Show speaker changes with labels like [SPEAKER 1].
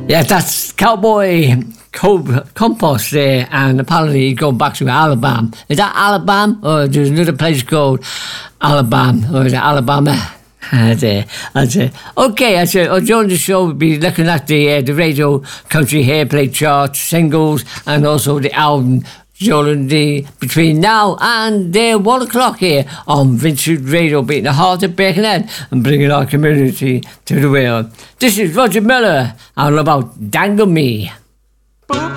[SPEAKER 1] Yeah, that's Cowboy Compost there, and apparently he's going back to Alabama. Is that Alabama? Or there's another place called Alabama? Or is it Alabama? That's it. Okay, during the show, we'll be looking at the radio country airplay charts, singles, and also the album during between now and 1 o'clock here on Vincent Radio, beating the heart of Birkenhead and bringing our community to the world. This is Roger Miller, all about Dangle Me.
[SPEAKER 2] Boop.